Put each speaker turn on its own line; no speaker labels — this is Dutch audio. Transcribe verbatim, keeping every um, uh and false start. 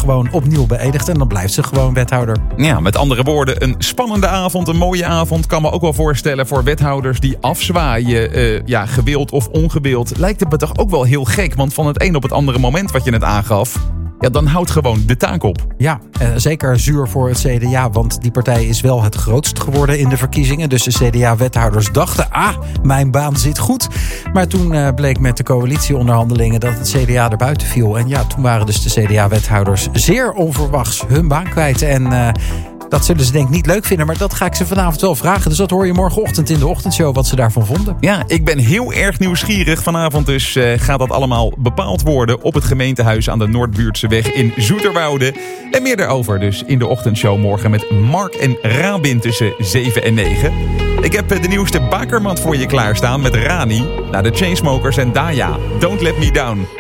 gewoon opnieuw beëdigd. En dan blijft ze gewoon wethouder.
Ja, met andere woorden, een spannende avond, een mooie avond. Kan me ook wel voorstellen voor wethouders die afzwaaien. Uh, ja, gewild of ongewild. Lijkt het me toch ook wel heel gek. Want van het een op het andere moment wat je net aangaf, ja, dan houdt gewoon de taak op.
Ja, uh, zeker zuur voor het C D A. Want die partij is wel het grootst geworden in de verkiezingen. Dus de C D A-wethouders dachten, ah, mijn baan zit goed. Maar toen uh, bleek met de coalitieonderhandelingen dat het C D A erbuiten viel. En ja, toen waren dus de C D A-wethouders zeer onverwachts hun baan kwijt. En uh, dat zullen ze denk ik niet leuk vinden. Maar dat ga ik ze vanavond wel vragen. Dus dat hoor je morgenochtend in de ochtendshow wat ze daarvan vonden.
Ja, ik ben heel erg nieuwsgierig. Vanavond dus uh, gaat dat allemaal bepaald worden op het gemeentehuis aan de Noordbuurtseweg in Zoeterwoude. En meer daarover dus in de ochtendshow morgen met Mark en Rabin tussen zeven en negen. Ik heb de nieuwste bakermat voor je klaarstaan met Rani, naar de Chainsmokers en Daya. Don't Let Me Down.